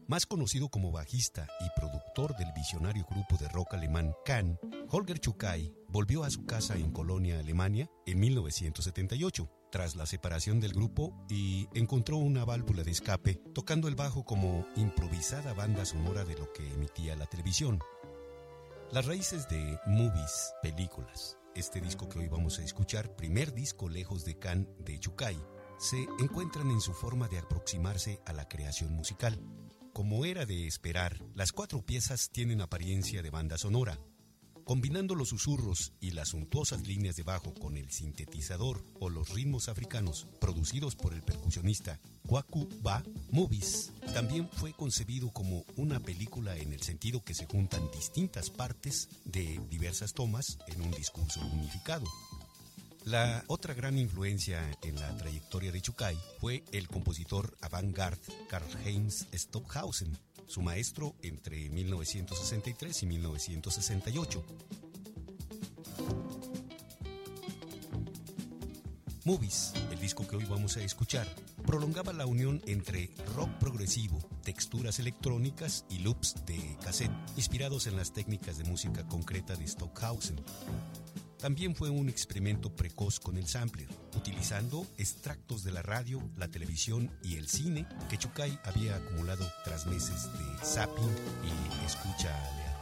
Más conocido como bajista y productor del visionario grupo de rock alemán Can, Holger Czukay volvió a su casa en Colonia, Alemania, en 1978, tras la separación del grupo, y encontró una válvula de escape, tocando el bajo como improvisada banda sonora de lo que emitía la televisión. Las raíces de Movies, películas, este disco que hoy vamos a escuchar, primer disco lejos de Can de Czukay, se encuentran en su forma de aproximarse a la creación musical. Como era de esperar, las 4 piezas tienen apariencia de banda sonora. Combinando los susurros y las suntuosas líneas de bajo con el sintetizador o los ritmos africanos producidos por el percusionista Kwaku Ba, Movies también fue concebido como una película en el sentido que se juntan distintas partes de diversas tomas en un discurso unificado. La otra gran influencia en la trayectoria de Czukay fue el compositor avant-garde Karl-Heinz Stockhausen, su maestro entre 1963 y 1968. Movies, el disco que hoy vamos a escuchar, prolongaba la unión entre rock progresivo, texturas electrónicas y loops de cassette, inspirados en las técnicas de música concreta de Stockhausen. También fue un experimento precoz con el sampler, utilizando extractos de la radio, la televisión y el cine que Czukay había acumulado tras meses de zapping y escucha aleatoria.